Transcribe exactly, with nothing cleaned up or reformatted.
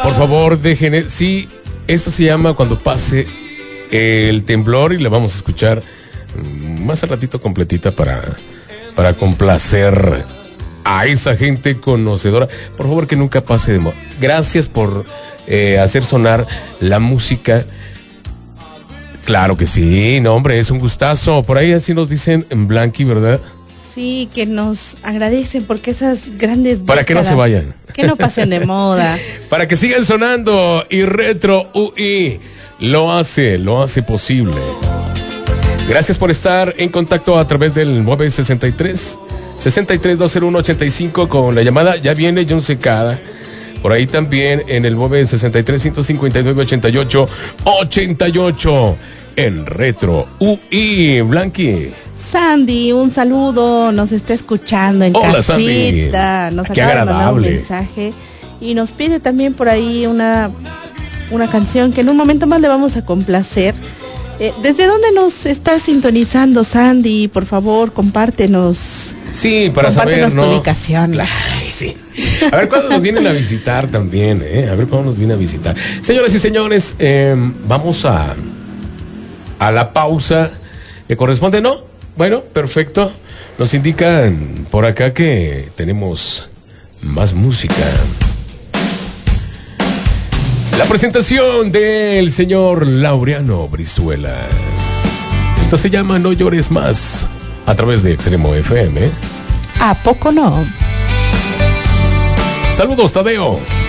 Por favor, dejen... Sí, esto se llama Cuando pase el temblor y la vamos a escuchar más al ratito completita para, para complacer a esa gente conocedora. Por favor, que nunca pase de moda. Gracias por eh, hacer sonar la música. Claro que sí, no hombre, es un gustazo. Por ahí así nos dicen en Blanqui, ¿verdad? Sí, que nos agradecen porque esas grandes Para décadas, que no se vayan. Que no pasen de moda. Para que sigan sonando. Y Retro U I lo hace, lo hace posible. Gracias por estar en contacto a través del nueve sesenta y tres, sesenta y tres, dos cero uno, ochenta y cinco con la llamada. Ya viene John Secada. Por ahí también en el nueve sesenta y tres, ciento cincuenta y nueve, ochenta y ocho, ochenta y ocho en Retro U I. Blanqui. Sandy, un saludo, nos está escuchando en Hola, casita, Sandy. nos Qué acaba de mandar un agradable mensaje y nos pide también por ahí una, una canción que en un momento más le vamos a complacer. Eh, ¿Desde dónde nos está sintonizando, Sandy? Por favor, compártenos. Sí, para compártenos saber, tu ¿no? ubicación. Ay, sí. A ver cuándo nos vienen a visitar también, ¿eh? A ver cuándo nos viene a visitar. Señoras y señores, eh, vamos a, a la pausa que corresponde, ¿no? Bueno, perfecto. Nos indican por acá que tenemos más música. La presentación del señor Laureano Brizuela. Esta se llama No Llores Más, a través de Extremo F M. ¿A poco no? Saludos, Tadeo.